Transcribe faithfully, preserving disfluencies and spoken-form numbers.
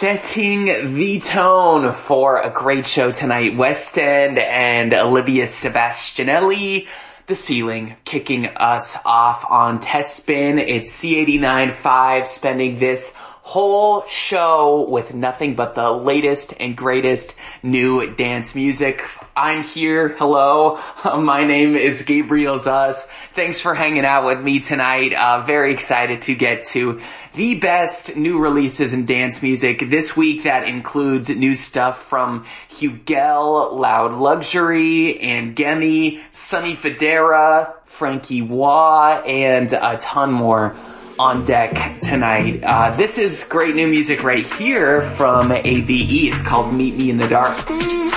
setting the tone for a great show tonight. West End and Olivia Sebastianelli, The Ceiling, kicking us off on Test Spin. It's C eighty-nine point five, spending this whole show with nothing but the latest and greatest new dance music. I'm here. Hello. My name is Gabriel Zuz. Thanks for hanging out with me tonight. Uh, very excited to get to the best new releases in dance music this week. That includes new stuff from Hugel, Loud Luxury, and Gemi, Sonny Fodera, Frankie Wah, and a ton more on deck tonight. Uh, this is great new music right here from A V E. It's called Meet Me in the Dark.